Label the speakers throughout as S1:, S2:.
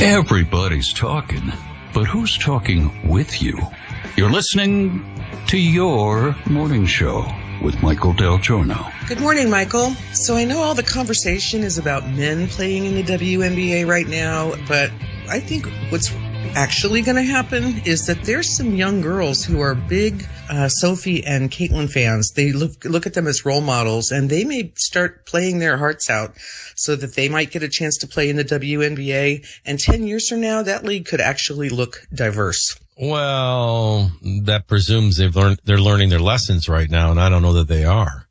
S1: Everybody's talking, but who's talking with you? You're listening to Your Morning Show with Michael Del Giorno.
S2: Good morning, Michael. So I know all the conversation is about men playing in the WNBA right now, but I think what's actually going to happen is that there's some young girls who are big Sophie and Caitlin fans. They look at them as role models, and they may start playing their hearts out so that they might get a chance to play in the WNBA. And 10 years from now, that league could actually look diverse.
S3: Well, that presumes they're learning their lessons right now, and I don't know that they are.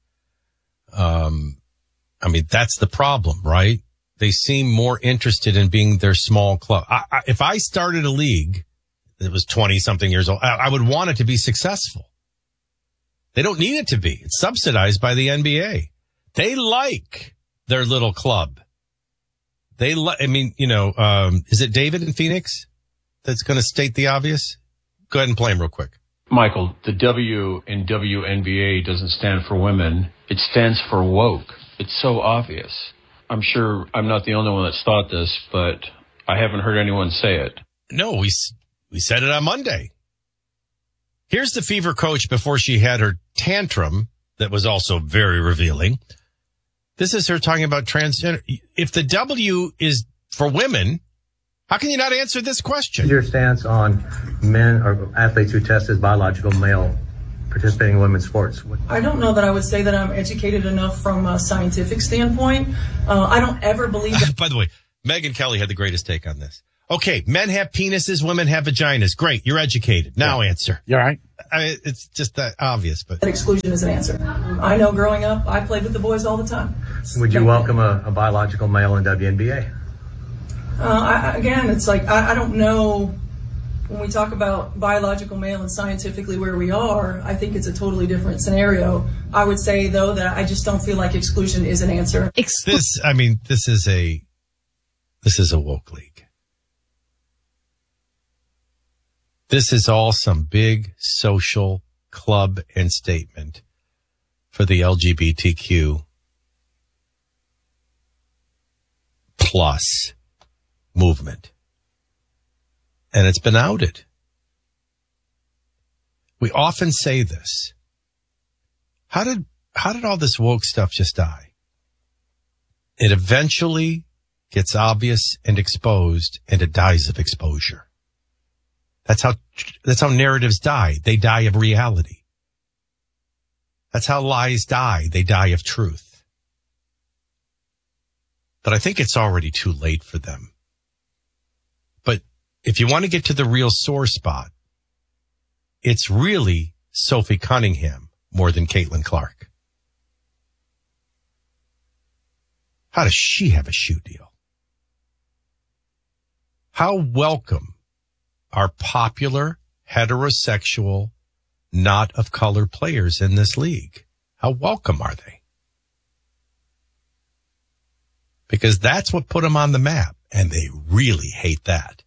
S3: I mean, that's the problem, right? They seem more interested in being their small club. If I started a league that was 20-something years old, I would want it to be successful. They don't need it to be. It's subsidized by the NBA. They like their little club. Is it David in Phoenix that's going to state the obvious? Go ahead and play him real quick.
S4: Michael, the W in WNBA doesn't stand for women. It stands for woke. It's so obvious. I'm sure I'm not the only one that's thought this, but I haven't heard anyone say it.
S3: No, we said it on Monday. Here's the Fever coach before she had her tantrum that was also very revealing. This is her talking about transgender. If the W is for women, how can you not answer this question?
S5: Your stance on men or athletes who test as biological male participating in women's sports?
S6: I don't know that I would say that I'm educated enough from a scientific standpoint. I don't ever believe that.
S3: By the way, Megyn Kelly had the greatest take on this. Okay, men have penises, women have vaginas. Great, you're educated. Now answer.
S7: You're right.
S3: It's just that obvious, but
S6: that exclusion is an answer. I know growing up, I played with the boys all the time.
S5: Would you welcome a biological male in WNBA?
S6: Again, it's like, I don't know. When we talk about biological male and scientifically where we are, I think it's a totally different scenario. I would say, though, that I just don't feel like exclusion is an answer.
S3: This is a woke league. This is all some big social club and statement for the LGBTQ plus movement. And it's been outed. We often say this. How did all this woke stuff just die? It eventually gets obvious and exposed, and it dies of exposure. That's how narratives die. They die of reality. That's how lies die. They die of truth. But I think it's already too late for them. But if you want to get to the real sore spot, it's really Sophie Cunningham more than Caitlin Clark. How does she have a shoe deal? How welcome are popular, heterosexual, not of color players in this league? How welcome are they? Because that's what put them on the map, and they really hate that.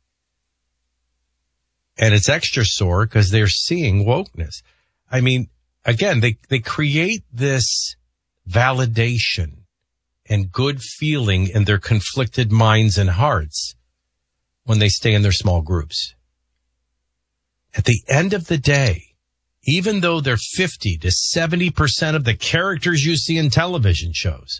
S3: And it's extra sore because they're seeing wokeness. I mean, again, they create this validation and good feeling in their conflicted minds and hearts when they stay in their small groups. At the end of the day, even though they're 50 to 70% of the characters you see in television shows,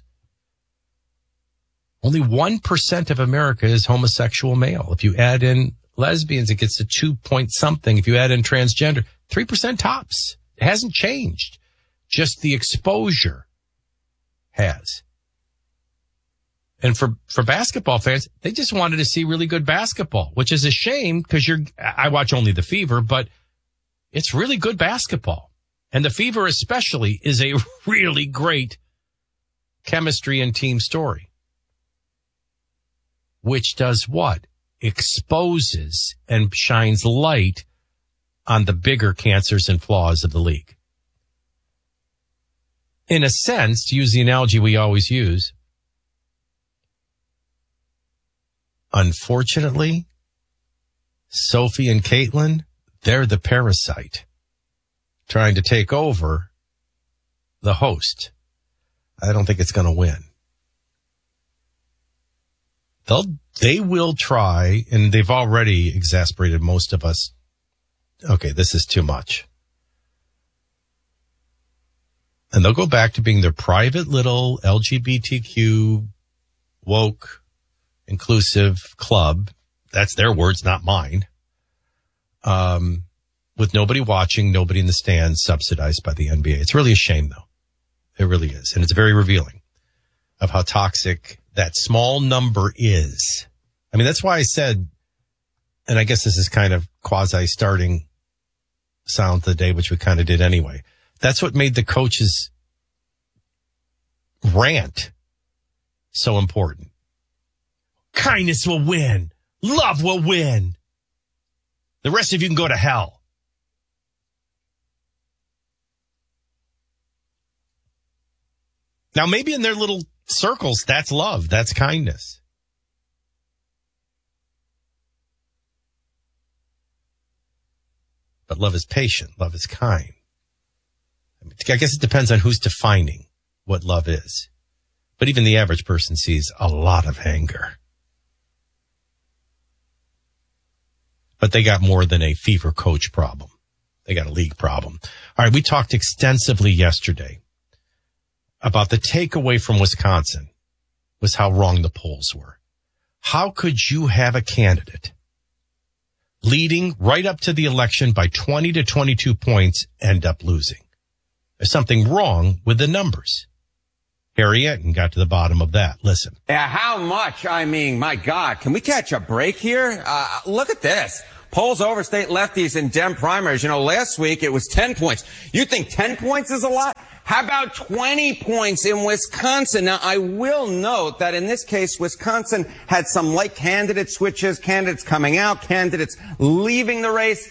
S3: only 1% of America is homosexual male. If you add in lesbians, it gets to 2-point-something. If you add in transgender, 3% tops. It hasn't changed. Just the exposure has. And for basketball fans, they just wanted to see really good basketball, which is a shame because I watch only the Fever, but it's really good basketball. And the Fever especially is a really great chemistry and team story. Which does what? Exposes and shines light on the bigger cancers and flaws of the league. In a sense, to use the analogy we always use, unfortunately, Sophie and Caitlin, they're the parasite trying to take over the host. I don't think it's going to win. They will try, and they've already exasperated most of us. Okay, this is too much. And they'll go back to being their private little LGBTQ woke inclusive club. That's their words, not mine. With nobody watching, nobody in the stands, subsidized by the NBA. It's really a shame, though. It really is. And it's very revealing of how toxic that small number is. I mean, that's why I said, and I guess this is kind of quasi starting sound of the day, which we kind of did anyway. That's what made the coaches' rant so important. Kindness will win. Love will win. The rest of you can go to hell. Now, maybe in their little circles, that's love. That's kindness. But love is patient. Love is kind. I guess it depends on who's defining what love is. But even the average person sees a lot of anger. But they got more than a fever coach problem. They got a league problem. All right, we talked extensively yesterday about the takeaway from Wisconsin was how wrong the polls were. How could you have a candidate leading right up to the election by 20 to 22 points end up losing? There's something wrong with the numbers. Harry Enton got to the bottom of that. Listen.
S7: Yeah, how much? I mean, my God, can we catch a break here? Look at this. Polls over state lefties in Dem primaries. You know, last week it was 10 points. You think 10 points is a lot? How about 20 points in Wisconsin? Now, I will note that in this case, Wisconsin had some light candidate switches, candidates coming out, candidates leaving the race.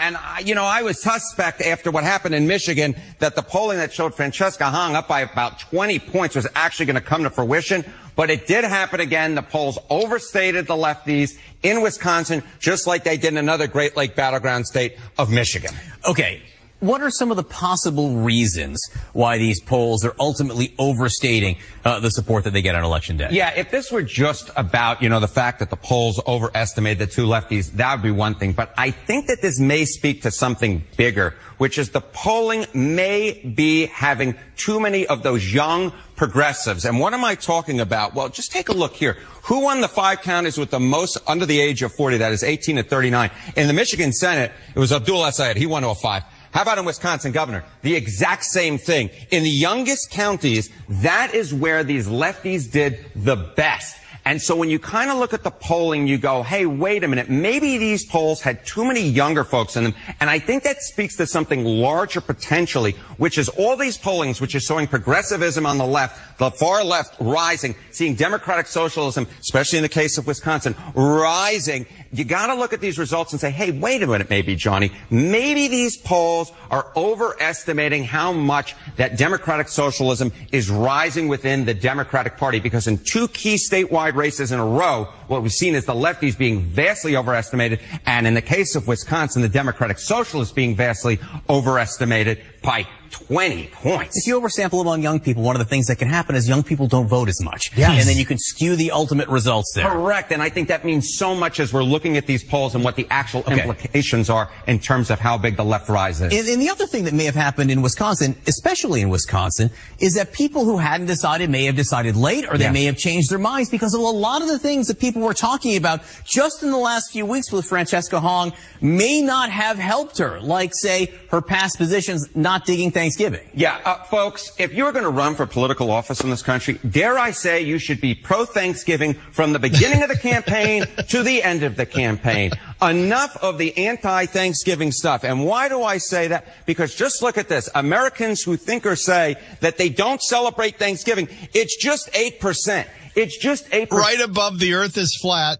S7: I was suspect after what happened in Michigan that the polling that showed Francesca Hong up by about 20 points was actually going to come to fruition. But it did happen again. The polls overstated the lefties in Wisconsin, just like they did in another Great Lake battleground state of Michigan.
S8: Okay. What are some of the possible reasons why these polls are ultimately overstating the support that they get on Election Day?
S7: Yeah, if this were just about, the fact that the polls overestimated the two lefties, that would be one thing. But I think that this may speak to something bigger, which is the polling may be having too many of those young progressives. And what am I talking about? Well, just take a look here. Who won the 5 counties with the most under the age of 40? That is 18 to 39. In the Michigan Senate, it was Abdul El-Sayed. He won 05. How about in Wisconsin, Governor? The exact same thing. In the youngest counties, that is where these lefties did the best. And so when you kind of look at the polling, you go, hey, wait a minute, maybe these polls had too many younger folks in them. And I think that speaks to something larger potentially, which is all these pollings, which is showing progressivism on the left, the far left rising, seeing democratic socialism, especially in the case of Wisconsin, rising. You got to look at these results and say, hey, wait a minute, maybe, Johnny, maybe these polls are overestimating how much that democratic socialism is rising within the Democratic Party, because in 2 key statewide races in a row, what we've seen is the lefties being vastly overestimated, and in the case of Wisconsin, the Democratic Socialists being vastly overestimated by 20 points.
S8: If you oversample among young people, one of the things that can happen is young people don't vote as much. Yes. And then you can skew the ultimate results there.
S7: Correct. And I think that means so much as we're looking at these polls and what the actual implications are in terms of how big the left rise is.
S8: And the other thing that may have happened in Wisconsin, especially in Wisconsin, is that people who hadn't decided may have decided late, or they may have changed their minds because of a lot of the things that people were talking about just in the last few weeks with Francesca Hong may not have helped her, like, say, her past positions not digging Thanksgiving.
S7: Yeah, folks, if you're going to run for political office in this country, dare I say you should be pro-Thanksgiving from the beginning of the campaign to the end of the campaign. Enough of the anti-Thanksgiving stuff. And why do I say that? Because just look at this. Americans who think or say that they don't celebrate Thanksgiving, it's just 8%. It's just 8%.
S3: Right above the earth is flat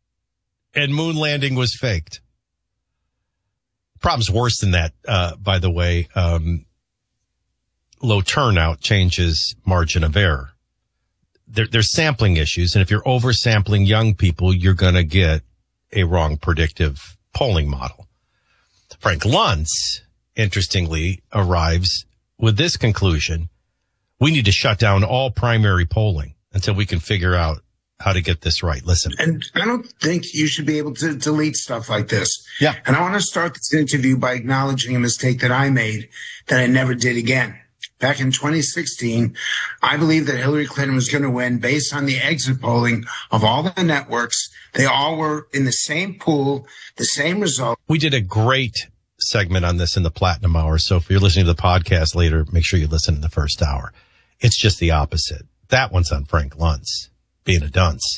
S3: and moon landing was faked. Problem's worse than that, by the way. Low turnout changes margin of error. There's sampling issues, and if you're oversampling young people, you're going to get a wrong predictive polling model. Frank Luntz, interestingly, arrives with this conclusion: we need to shut down all primary polling until we can figure out how to get this right. Listen.
S9: And I don't think you should be able to delete stuff like this.
S3: Yeah.
S9: And I want to start this interview by acknowledging a mistake that I made that I never did again. Back in 2016, I believed that Hillary Clinton was going to win based on the exit polling of all the networks. They all were in the same pool, the same result.
S3: We did a great segment on this in the Platinum Hour. So if you're listening to the podcast later, make sure you listen in the first hour. It's just the opposite. That one's on Frank Luntz being a dunce.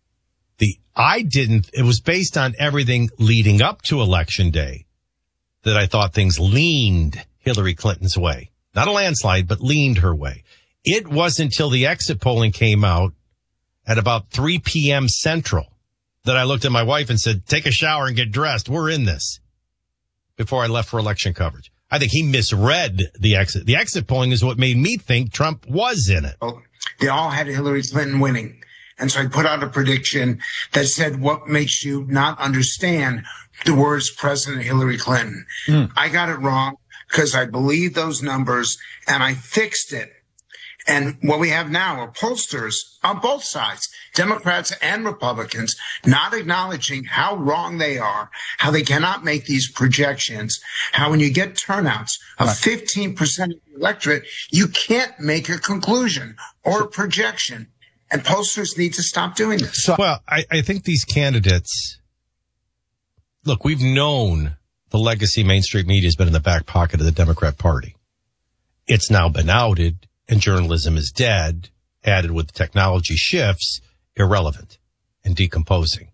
S3: It was based on everything leading up to Election Day that I thought things leaned Hillary Clinton's way. Not a landslide, but leaned her way. It wasn't until the exit polling came out at about 3 p.m. Central that I looked at my wife and said, take a shower and get dressed. We're in this. Before I left for election coverage. I think he misread the exit. The exit polling is what made me think Trump was in it.
S9: They all had Hillary Clinton winning. And so I put out a prediction that said, what makes you not understand the words President Hillary Clinton? I got it wrong because I believe those numbers and I fixed it. And what we have now are pollsters on both sides, Democrats and Republicans, not acknowledging how wrong they are, how they cannot make these projections, how when you get turnouts of 15% of the electorate, you can't make a conclusion or a projection. And pollsters need to stop doing this.
S3: Well, I think these candidates, look, we've known the legacy Main Street media has been in the back pocket of the Democrat Party. It's now been outed. And journalism is dead, added with technology shifts, irrelevant and decomposing.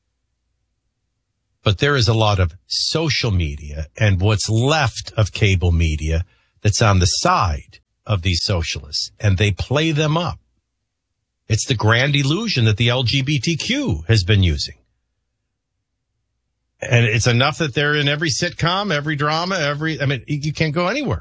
S3: But there is a lot of social media and what's left of cable media that's on the side of these socialists, and they play them up. It's the grand illusion that the LGBTQ has been using. And it's enough that they're in every sitcom, every drama, you can't go anywhere.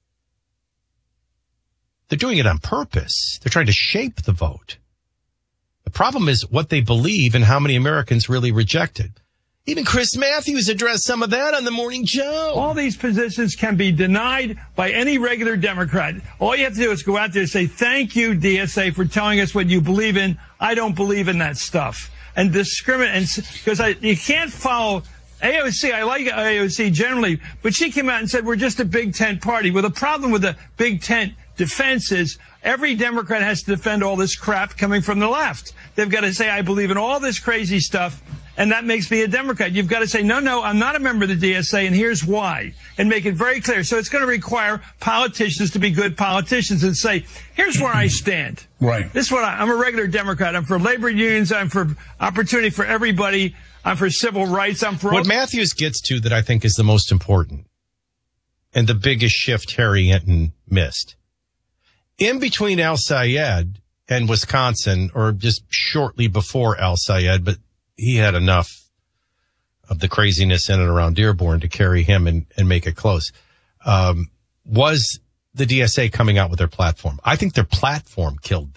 S3: They're doing it on purpose. They're trying to shape the vote. The problem is what they believe and how many Americans really reject it. Even Chris Matthews addressed some of that on the morning show.
S10: All these positions can be denied by any regular Democrat. All you have to do is go out there and say, thank you, DSA, for telling us what you believe in. I don't believe in that stuff. And discriminate, because you can't follow AOC. I like AOC generally, but she came out and said, we're just a big tent party. Well, the problem with the big tent defense is every Democrat has to defend all this crap coming from the left. They've got to say, I believe in all this crazy stuff, and that makes me a Democrat. You've got to say, no, I'm not a member of the DSA, and here's why, and make it very clear. So it's going to require politicians to be good politicians and say, here's where I stand.
S11: Right.
S10: This is what I'm a regular Democrat. I'm for labor unions. I'm for opportunity for everybody. I'm for civil rights. I'm for
S3: what Matthews gets to that I think is the most important and the biggest shift Harry Hinton missed. In between Al Sayed and Wisconsin, or just shortly before Al Sayed, but he had enough of the craziness in and around Dearborn to carry him and make it close, was the DSA coming out with their platform. I think their platform killed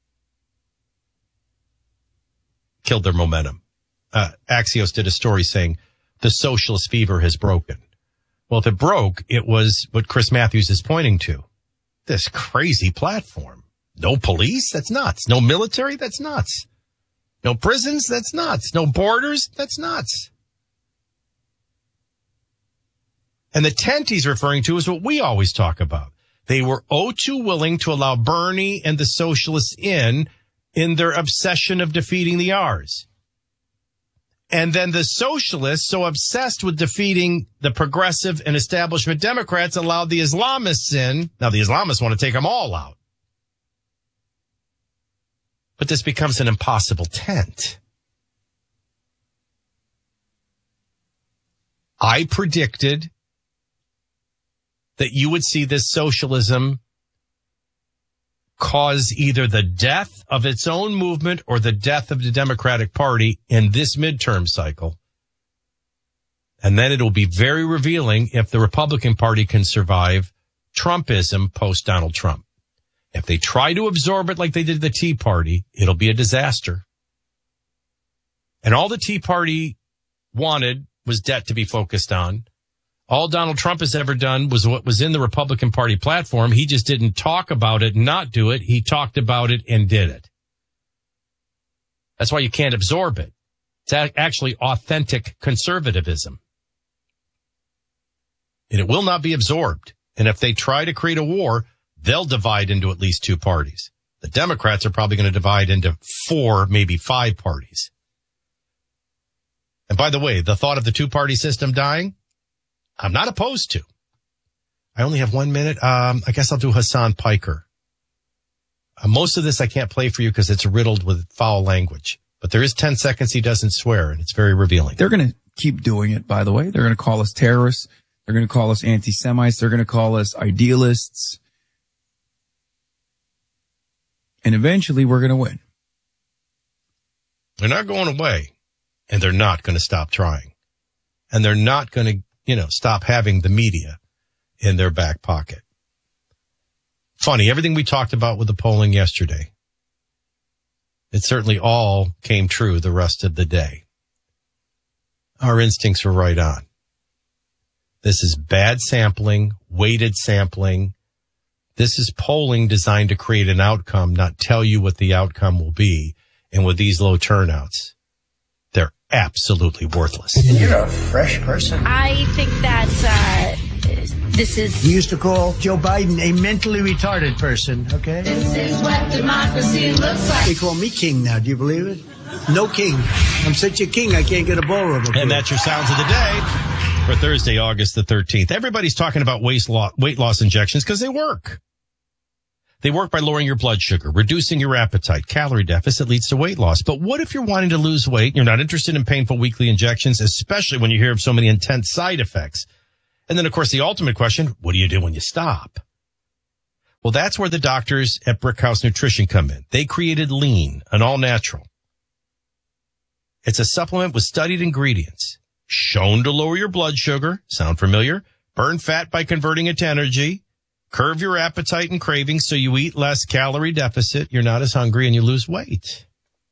S3: their momentum. Axios did a story saying the socialist fever has broken. Well, if it broke, it was what Chris Matthews is pointing to. This crazy platform. No police? That's nuts. No military? That's nuts. No prisons? That's nuts. No borders? That's nuts. And the tent he's referring to is what we always talk about. They were too willing to allow Bernie and the socialists in their obsession of defeating the R's. And then the socialists, so obsessed with defeating the progressive and establishment Democrats, allowed the Islamists in. Now, the Islamists want to take them all out. But this becomes an impossible tent. I predicted that you would see this socialism cause either the death of its own movement or the death of the Democratic Party in this midterm cycle. And then it'll be very revealing if the Republican Party can survive Trumpism post-Donald Trump. If they try to absorb it like they did the Tea Party, it'll be a disaster. And all the Tea Party wanted was debt to be focused on. All Donald Trump has ever done was what was in the Republican Party platform. He just didn't talk about it and not do it. He talked about it and did it. That's why you can't absorb it. It's actually authentic conservatism. And it will not be absorbed. And if they try to create a war, they'll divide into at least two parties. The Democrats are probably going to divide into 4, maybe 5 parties. And by the way, the thought of the two-party system dying, I'm not opposed to. I only have 1 minute. I guess I'll do Hassan Piker. Most of this I can't play for you because it's riddled with foul language. But there is 10 seconds he doesn't swear, and it's very revealing.
S11: They're going to keep doing it, by the way. They're going to call us terrorists. They're going to call us anti-Semites. They're going to call us idealists. And eventually we're going to win.
S3: They're not going away, and they're not going to stop trying. And they're not going to, stop having the media in their back pocket. Funny, everything we talked about with the polling yesterday, it certainly all came true the rest of the day. Our instincts were right on. This is bad sampling, weighted sampling. This is polling designed to create an outcome, not tell you what the outcome will be. And with these low turnouts, they're absolutely worthless.
S12: You're a fresh person.
S13: I think that this is...
S12: We used to call Joe Biden a mentally retarded person, okay?
S13: This is what democracy looks like.
S12: They call me king now, do you believe it? No king. I'm such a king, I can't get a ballroom.
S3: And that's your sounds of the day for Thursday, August the 13th. Everybody's talking about weight loss injections because they work. They work by lowering your blood sugar, reducing your appetite. Calorie deficit leads to weight loss. But what if you're wanting to lose weight? You're not interested in painful weekly injections, especially when you hear of so many intense side effects. And then, of course, the ultimate question, what do you do when you stop? Well, that's where the doctors at Brickhouse Nutrition come in. They created Lean, an all-natural. It's a supplement with studied ingredients, shown to lower your blood sugar. Sound familiar? Burn fat by converting it to energy. Curb your appetite and cravings so you eat less, calorie deficit, you're not as hungry, and you lose weight.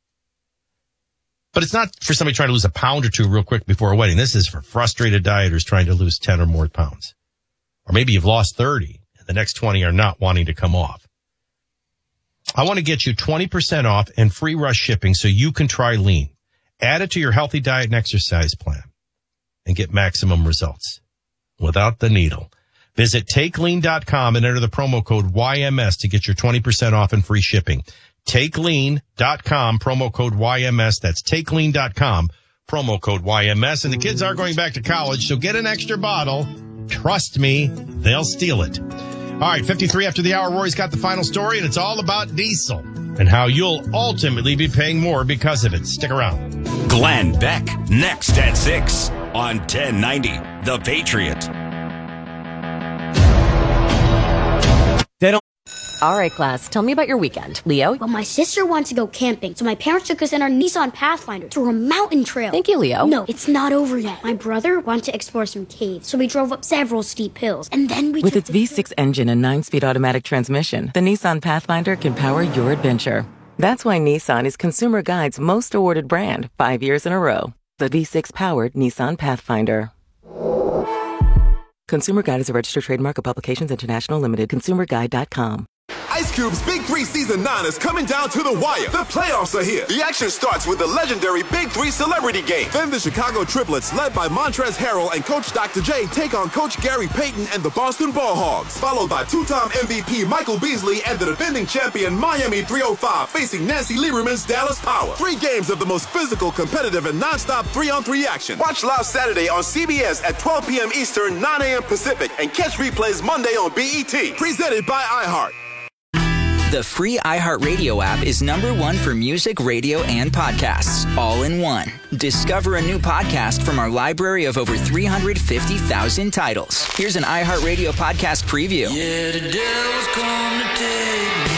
S3: But it's not for somebody trying to lose a pound or two real quick before a wedding. This is for frustrated dieters trying to lose 10 or more pounds. Or maybe you've lost 30, and the next 20 are not wanting to come off. I want to get you 20% off and free rush shipping so you can try Lean. Add it to your healthy diet and exercise plan and get maximum results without the needle. Visit TakeLean.com and enter the promo code YMS to get your 20% off and free shipping. TakeLean.com, promo code YMS. That's TakeLean.com, promo code YMS. And the kids are going back to college, so get an extra bottle. Trust me, they'll steal it. All right, 53 after the hour. Rory's got the final story, and it's all about diesel and how you'll ultimately be paying more because of it. Stick around.
S14: Glenn Beck, next at 6 on 1090 The Patriot.
S15: All right, class, tell me about your weekend. Leo?
S16: Well, my sister wants to go camping, so my parents took us in our Nissan Pathfinder to a mountain trail.
S15: Thank you, Leo.
S16: No, it's not over yet. My brother wanted to explore some caves, so we drove up several steep hills, and then we
S17: With its V6 engine and 9-speed automatic transmission, the Nissan Pathfinder can power your adventure. That's why Nissan is Consumer Guide's most awarded brand 5 years in a row. The V6-powered Nissan Pathfinder. Consumer Guide is a registered trademark of Publications International Limited. ConsumerGuide.com.
S18: Ice Cube's Big 3 Season 9 is coming down to the wire. The playoffs are here. The action starts with the legendary Big 3 Celebrity Game. Then the Chicago Triplets, led by Montrezl Harrell and Coach Dr. J, take on Coach Gary Payton and the Boston Ball Hogs. Followed by two-time MVP Michael Beasley and the defending champion Miami 305 facing Nancy Lieberman's Dallas Power. 3 games of the most physical, competitive, and non-stop 3-on-3 action. Watch live Saturday on CBS at 12 p.m. Eastern, 9 a.m. Pacific, and catch replays Monday on BET. Presented by iHeart.
S19: The free iHeartRadio app is #1 for music, radio, and podcasts, all in one. Discover a new podcast from our library of over 350,000 titles. Here's an iHeartRadio podcast preview.
S20: Yeah, the devil's come to take me.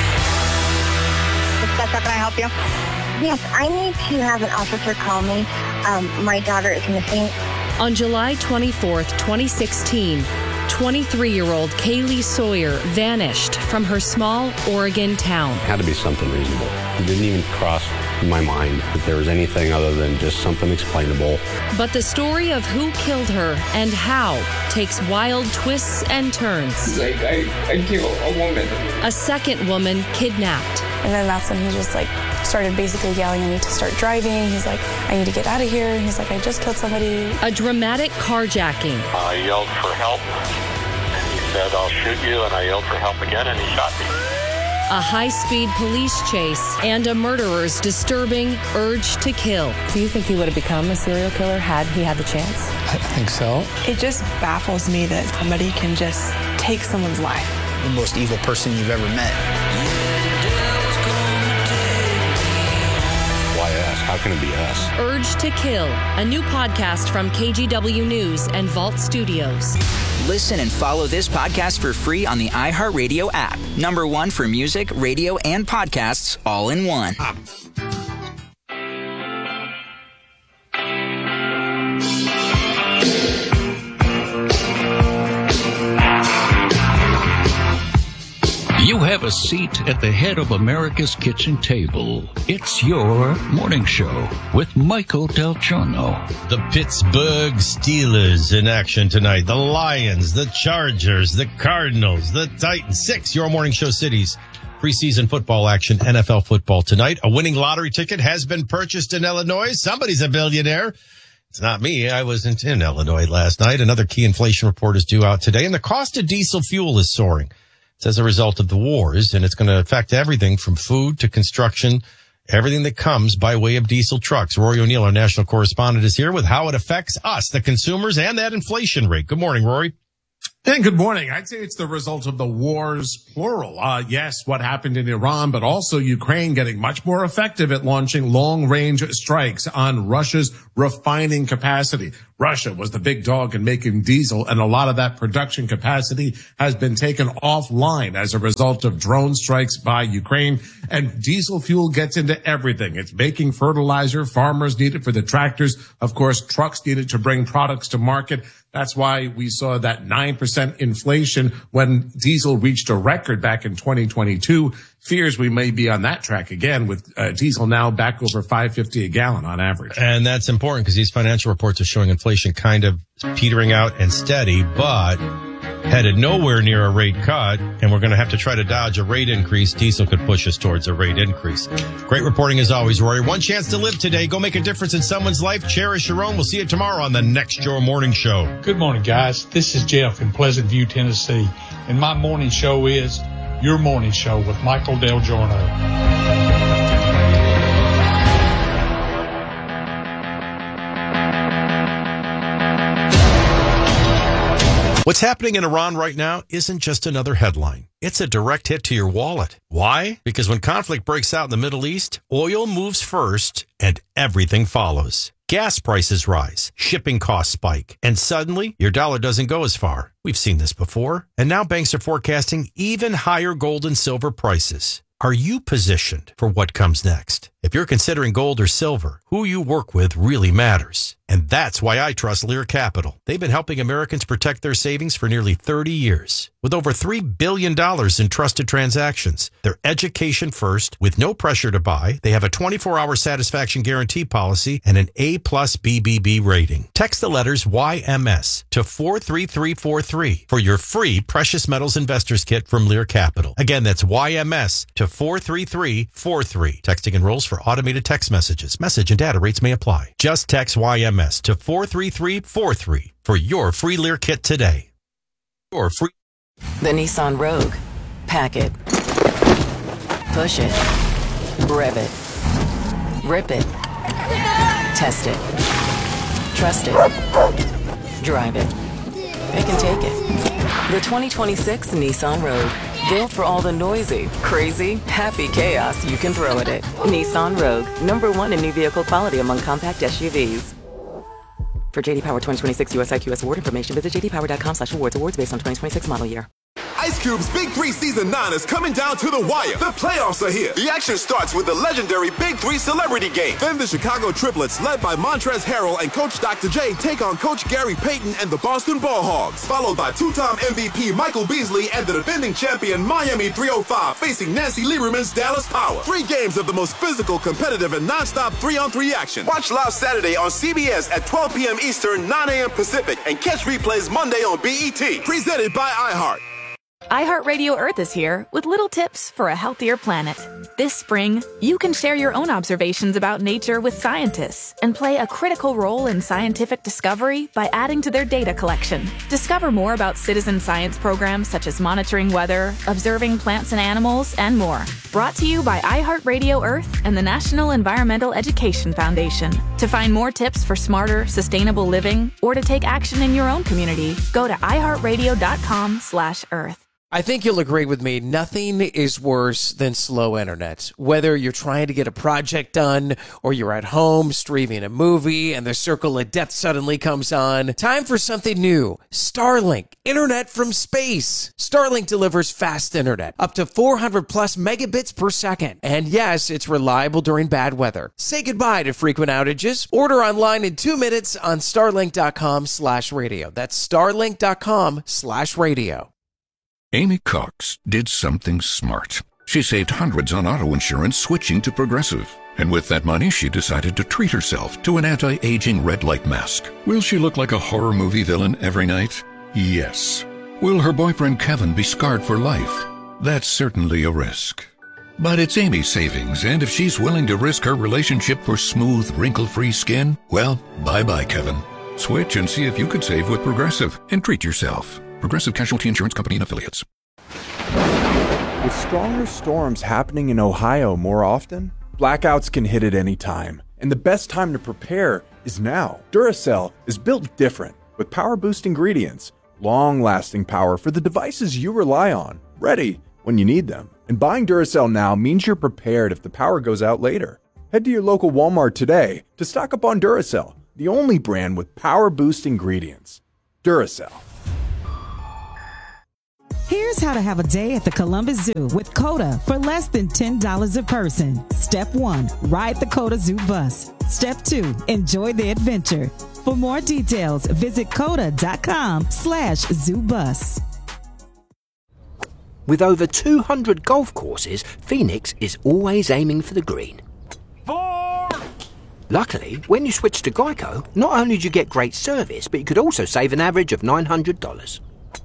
S21: How can I help you? Yes, I need to have an officer call me. My daughter is missing.
S22: On July 24th, 2016, 23-year-old Kaylee Sawyer vanished from her small Oregon town.
S23: Had to be something reasonable. He didn't even cross
S1: in my mind that there was anything other than just something explainable.
S22: But the story of who killed her and how takes wild twists and turns.
S2: Like, I killed a woman.
S22: A second woman kidnapped.
S23: And then that's when he just started basically yelling at me to start driving. He's like, I need to get out of here. He's like, I just killed somebody.
S22: A dramatic carjacking.
S24: I yelled for help, and he said, I'll shoot you, and I yelled for help again, and he shot me.
S22: A high-speed police chase and a murderer's disturbing urge to kill.
S23: Do you think he would have become a serial killer had he had the chance?
S25: I think so.
S23: It just baffles me that somebody can just take someone's life.
S25: The most evil person you've ever met.
S1: Why us? How can it be us?
S22: Urge to Kill, a new podcast from KGW News and Vault Studios.
S19: Listen and follow this podcast for free on the iHeartRadio app. #1 for music, radio, and podcasts all in one.
S26: You have a seat at the head of America's kitchen table. It's your morning show with Michael Del Giorno.
S3: The Pittsburgh Steelers in action tonight. The Lions, the Chargers, the Cardinals, the Titans. 6 your morning show cities. Preseason football action, NFL football tonight. A winning lottery ticket has been purchased in Illinois. Somebody's a billionaire. It's not me. I wasn't in Illinois last night. Another key inflation report is due out today, and the cost of diesel fuel is soaring. It's as a result of the wars, and it's going to affect everything from food to construction, everything that comes by way of diesel trucks. Rory O'Neill, our national correspondent, is here with how it affects us, the consumers, and that inflation rate. Good morning, Rory.
S27: And good morning. I'd say it's the result of the wars, plural. Yes, what happened in Iran, but also Ukraine getting much more effective at launching long-range strikes on Russia's refining capacity. Russia was the big dog in making diesel, and a lot of that production capacity has been taken offline as a result of drone strikes by Ukraine. And diesel fuel gets into everything. It's making fertilizer. Farmers need it for the tractors. Of course, trucks need it to bring products to market. That's why we saw that 9% inflation when diesel reached a record back in 2022. Fears we may be on that track again with diesel now back over $5.50 a gallon on average.
S3: And that's important because these financial reports are showing inflation kind of petering out and steady, but headed nowhere near a rate cut, and we're going to have to try to dodge a rate increase. Diesel could push us towards a rate increase. Great reporting as always, Rory. One chance to live today. Go make a difference in someone's life. Cherish your own. We'll see you tomorrow on the next Your Morning Show.
S28: Good morning, guys. This is Jeff in Pleasant View, Tennessee, and my morning show is Your Morning Show with Michael Del Giorno.
S3: What's happening in Iran right now isn't just another headline. It's a direct hit to your wallet. Why? Because when conflict breaks out in the Middle East, oil moves first and everything follows. Gas prices rise, shipping costs spike, and suddenly your dollar doesn't go as far. We've seen this before. And now banks are forecasting even higher gold and silver prices. Are you positioned for what comes next? If you're considering gold or silver, who you work with really matters. And that's why I trust Lear Capital. They've been helping Americans protect their savings for nearly 30 years. With over $3 billion in trusted transactions, they're education first with no pressure to buy. They have a 24-hour satisfaction guarantee policy and an A+ BBB rating. Text the letters YMS to 43343 for your free Precious Metals Investors Kit from Lear Capital. Again, that's YMS to 43343. Texting enrolls for automated text messages. Message and data rates may apply. Just text YMS to 43343 for your free Lear kit today. Your free.
S17: The Nissan Rogue. Pack it. Push it. Rev it. Rip it. Test it. Trust it. Drive it. It can take it. The 2026 Nissan Rogue. Built for all the noisy, crazy, happy chaos you can throw at it. Nissan Rogue. #1 in new vehicle quality among compact SUVs. For JD Power 2026 US IQS award information, visit jdpower.com/awards. Awards based on 2026 model year.
S18: Ice Cube's Big 3 Season 9 is coming down to the wire. The playoffs are here. The action starts with the legendary Big 3 Celebrity Game. Then the Chicago Triplets, led by Montrezl Harrell and Coach Dr. J, take on Coach Gary Payton and the Boston Ball Hogs, followed by two-time MVP Michael Beasley and the defending champion Miami 305 facing Nancy Lieberman's Dallas Power. 3 games of the most physical, competitive, and non-stop 3-on-3 action. Watch live Saturday on CBS at 12 p.m. Eastern, 9 a.m. Pacific, and catch replays Monday on BET. Presented by iHeart.
S4: iHeartRadio Earth is here with little tips for a healthier planet. This spring, you can share your own observations about nature with scientists and play a critical role in scientific discovery by adding to their data collection. Discover more about citizen science programs such as monitoring weather, observing plants and animals, and more. Brought to you by iHeartRadio Earth and the National Environmental Education Foundation. To find more tips for smarter, sustainable living or to take action in your own community, go to iHeartRadio.com/Earth.
S5: I think you'll agree with me. Nothing is worse than slow internet. Whether you're trying to get a project done or you're at home streaming a movie and the circle of death suddenly comes on. Time for something new. Starlink. Internet from space. Starlink delivers fast internet. Up to 400 plus megabits per second. And yes, it's reliable during bad weather. Say goodbye to frequent outages. Order online in 2 minutes on starlink.com/radio. That's starlink.com/radio.
S26: Amy Cox did something smart. She saved hundreds on auto insurance switching to Progressive. And with that money, she decided to treat herself to an anti-aging red light mask. Will she look like a horror movie villain every night? Yes. Will her boyfriend Kevin be scarred for life? That's certainly a risk. But it's Amy's savings, and if she's willing to risk her relationship for smooth, wrinkle-free skin, well, bye-bye, Kevin. Switch and see if you could save with Progressive and treat yourself. Progressive Casualty Insurance Company and Affiliates.
S6: With stronger storms happening in Ohio more often, blackouts can hit at any time. And the best time to prepare is now. Duracell is built different with power boost ingredients, long-lasting power for the devices you rely on, ready when you need them. And buying Duracell now means you're prepared if the power goes out later. Head to your local Walmart today to stock up on Duracell, the only brand with power boost ingredients. Duracell.
S7: Here's how to have a day at the Columbus Zoo with COTA for less than $10 a person. Step 1, ride the COTA Zoo bus. Step 2, enjoy the adventure. For more details, visit COTA.com/ZooBus.
S8: With over 200 golf courses, Phoenix is always aiming for the green. 4! Luckily, when you switch to Geico, not only do you get great service, but you could also save an average of $900.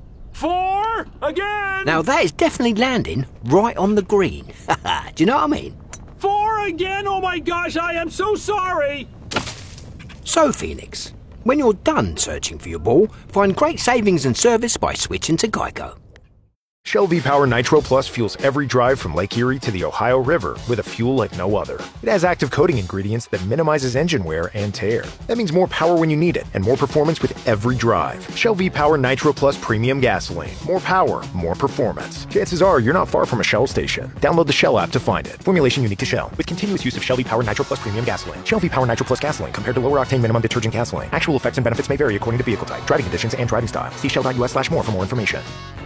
S9: 4 again!
S8: Now that is definitely landing right on the green. Do you know what I mean?
S9: 4 again? Oh my gosh, I am so sorry!
S8: So, Phoenix, when you're done searching for your ball, find great savings and service by switching to Geico.
S10: Shell V-Power Nitro Plus fuels every drive from Lake Erie to the Ohio River with a fuel like no other. It has active coating ingredients that minimizes engine wear and tear. That means more power when you need it and more performance with every drive. Shell V-Power Nitro Plus Premium Gasoline. More power, more performance. Chances are you're not far from a Shell station. Download the Shell app to find it. Formulation unique to Shell. With continuous use of Shell V-Power Nitro Plus Premium Gasoline. Shell V-Power Nitro Plus Gasoline compared to lower octane minimum detergent gasoline. Actual effects and benefits may vary according to vehicle type, driving conditions, and driving style. See shell.us/more for more information.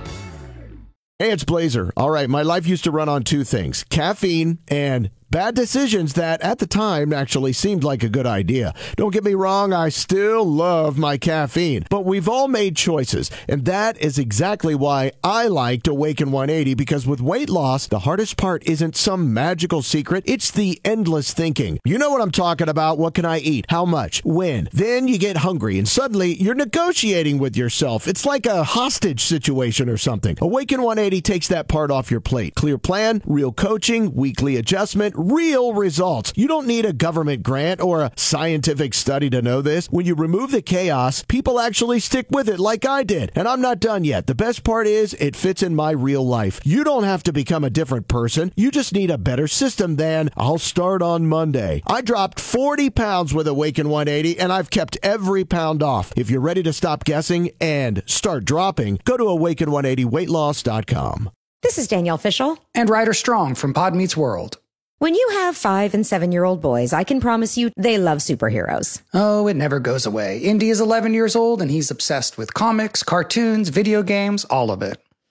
S11: Hey, it's Blazer. All right, my life used to run on 2 things, caffeine and bad decisions that at the time actually seemed like a good idea. Don't get me wrong, I still love my caffeine, but we've all made choices, and that is exactly why I liked Awaken 180, because with weight loss, the hardest part isn't some magical secret, it's the endless thinking. You know what I'm talking about. What can I eat? How much? When? Then you get hungry, and suddenly you're negotiating with yourself. It's like a hostage situation or something. Awaken 180 takes that part off your plate. Clear plan, real coaching, weekly adjustment, real results. You don't need a government grant or a scientific study to know this. When you remove the chaos, people actually stick with it like I did. And I'm not done yet. The best part is it fits in my real life. You don't have to become a different person. You just need a better system than I'll start on Monday. I dropped 40 pounds with Awaken 180 and I've kept every pound off. If you're ready to stop guessing and start dropping, go to awaken180weightloss.com.
S29: This is Danielle Fishel.
S30: And Ryder Strong from Pod Meets World.
S29: When you have 5- and 7-year-old boys, I can promise you they love superheroes.
S30: Oh, it never goes away. Indy is 11 years old and he's obsessed with comics, cartoons, video games, all of it.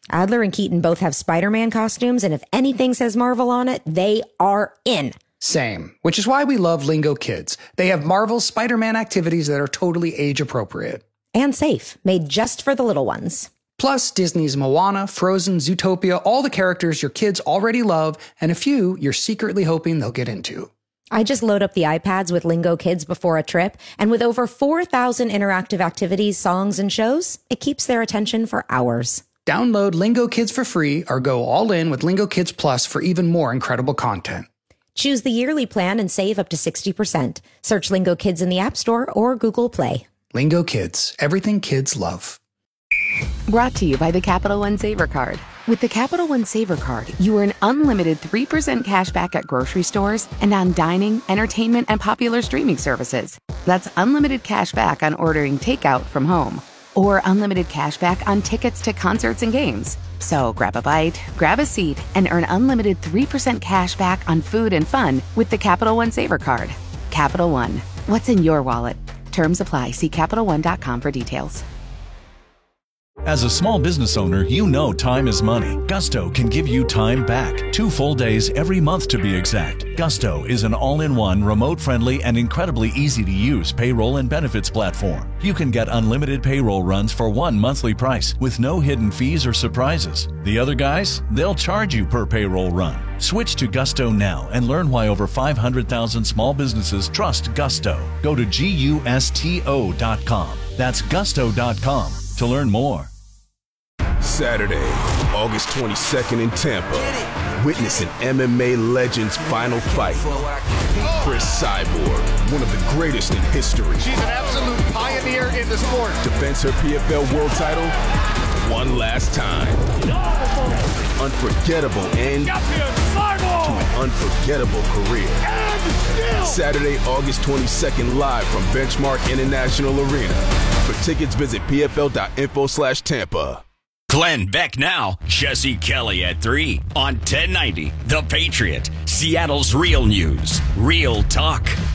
S29: Adler and Keaton both have Spider-Man costumes, and if anything says Marvel on it, they are in.
S30: Same, which is why we love Lingo Kids. They have Marvel's Spider-Man activities that are totally age-appropriate.
S29: And safe, made just for the little ones.
S30: Plus, Disney's Moana, Frozen, Zootopia, all the characters your kids already love, and a few you're secretly hoping they'll get into.
S29: I just load up the iPads with Lingo Kids before a trip, and with over 4,000 interactive activities, songs, and shows, it keeps their attention for hours.
S30: Download Lingo Kids for free or go all in with Lingo Kids Plus for even more incredible content.
S29: Choose the yearly plan and save up to 60%. Search Lingo Kids in the App Store or Google Play.
S30: Lingo Kids, everything kids love.
S2: Brought to you by the Capital One Saver Card. With the Capital One Saver Card, you earn unlimited 3% cash back at grocery stores and on dining, entertainment, and popular streaming services. That's unlimited cash back on ordering takeout from home, or unlimited cash back on tickets to concerts and games. So grab a bite, grab a seat, and earn unlimited 3% cash back on food and fun with the Capital One Saver Card. Capital One, what's in your wallet? Terms apply. See CapitalOne.com for details.
S12: As a small business owner, you know time is money. Gusto can give you time back. 2 full days every month to be exact. Gusto is an all-in-one, remote-friendly, and incredibly easy-to-use payroll and benefits platform. You can get unlimited payroll runs for one monthly price with no hidden fees or surprises. The other guys, they'll charge you per payroll run. Switch to Gusto now and learn why over 500,000 small businesses trust Gusto. Go to GUSTO.com. That's Gusto.com to learn more.
S18: Saturday, August 22nd in Tampa. Witness an MMA legend's final fight. Chris Cyborg, one of the greatest in history.
S13: She's an absolute pioneer in the sport.
S18: Defends her PFL world title one last time. Unforgettable end to an unforgettable career. Saturday, August 22nd, live from Benchmark International Arena. For tickets, visit pfl.info/Tampa.
S14: Glenn Beck now, Jesse Kelly at 3 on 1090 The Patriot, Seattle's real news, real talk.